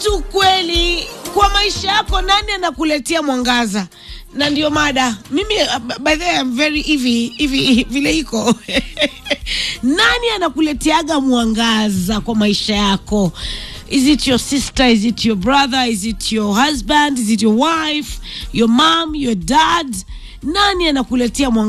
tu kweli, kwa maisha yako nani anakuletea mwangaza? Na ndio mada. Mimi by the way I'm very hivi vile iko. Nani anakuleteaga mwangaza kwa maisha yako? Is it your sister? Is it your brother? Is it your husband? Is it your wife? Your mom? Your dad? Nani anakuletea mwangaza?